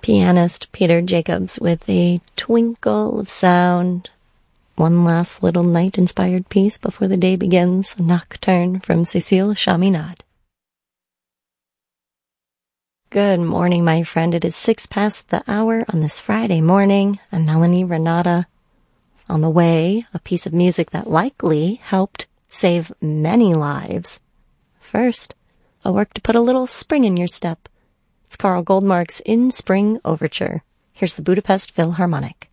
Pianist Peter Jacobs with a twinkle of sound. One last little night-inspired piece before the day begins, a nocturne from Cécile Chaminade. Good morning, my friend. It is 6 past the hour on this Friday morning. I'm Melanie Renata. On the way, a piece of music that likely helped save many lives. First, a work to put a little spring in your step. It's Carl Goldmark's In Spring Overture. Here's the Budapest Philharmonic.